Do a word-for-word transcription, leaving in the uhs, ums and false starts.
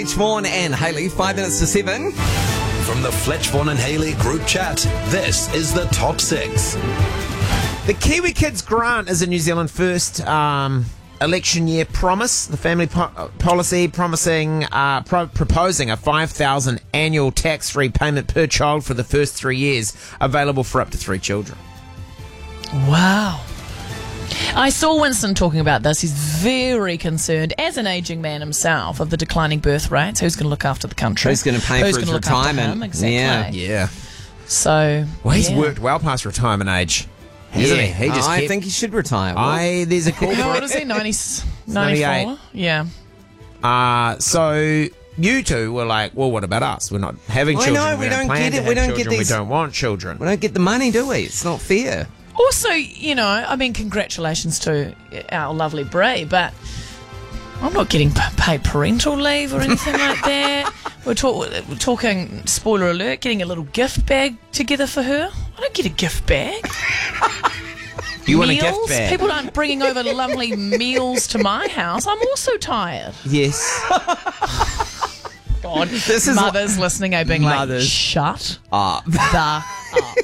Vaughan and Hayley, five minutes to seven. From the Fletch, Vaughan and Hayley group chat, this is the Top six. The Kiwi Kids Grant is a New Zealand first um, election year promise. The family po- policy promising, uh, pro- proposing a five thousand dollars annual tax-free payment per child for the first three years, available for up to three children. Wow. I saw Winston talking about this. He's very concerned, as an ageing man himself, of the declining birth rates. Who's going to look after the country? Who's going to pay Who's for his gonna look after retirement? him? Exactly. Yeah. Yeah. So, Well, he's yeah. worked well past retirement age, hasn't Yeah. he? He just I kept- think he should retire. Well, I there's a call How for old is he? ninety, ninety-four? Yeah. Uh, so you two were like, well, what about us? We're not having I children. know, we don't plan get to it. have We don't get children. these- We don't want children. we don't get the money, do we? It's not fair. Also, you know, I mean, congratulations to our lovely Brie, but I'm not getting p- paid parental leave or anything like that. We're, talk- we're talking, spoiler alert, getting a little gift bag together for her. I don't get a gift bag. You want a Meals? gift bag? People aren't bringing over lovely meals to my house. I'm also tired. Yes. God, This is mothers listening are being Mothers. like, shut Ah. the up.